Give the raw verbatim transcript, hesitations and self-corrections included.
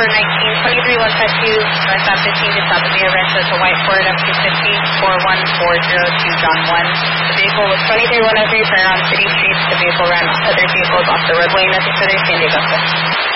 for nineteen twenty-three one two, North fifteen to South Via Rancho to White Ford F two fifty, four one four zero two John one. The vehicle was twenty-three one oh three, turn on City Street. The vehicle ran other vehicles off the roadway. Nothing further, San Diego.